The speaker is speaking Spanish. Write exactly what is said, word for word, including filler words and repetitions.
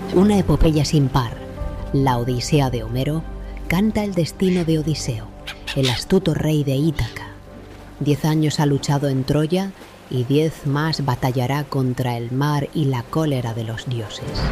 Una epopeya sin par, la Odisea de Homero, canta el destino de Odiseo, el astuto rey de Ítaca. Diez años ha luchado en Troya y diez más batallará contra el mar y la cólera de los dioses.